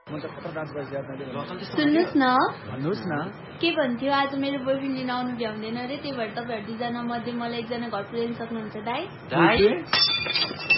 म त कता डान्स गर्छु याद नदिनु सुन्नुहोस् न भन्नुहोस् न के भन्थ्यो आज मेरो बोयफ्रेन्ड लिन आउनु भ्याउँदैन अरे त्यही भएर तपाईँहरू 2 जना मध्ये मलाई 1 जना घर पुर्याउन सक्नुहुन्छ दाइ